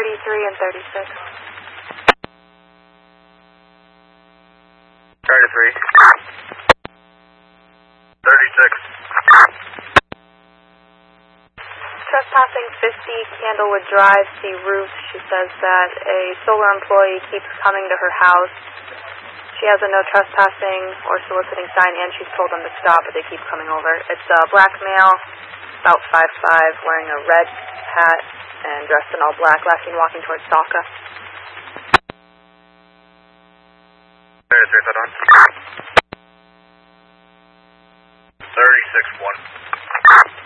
33 and 36. 33. 36. Trespassing 50 Candlewood Drive, C roof. She says that a solar employee keeps coming to her house. She has a no trespassing or soliciting sign, and she's told them to stop, but they keep coming over. It's a black male, about 5'5", wearing a red hat and dressed in all black, last seen walking towards Stalka. 33, hold on. 36-1.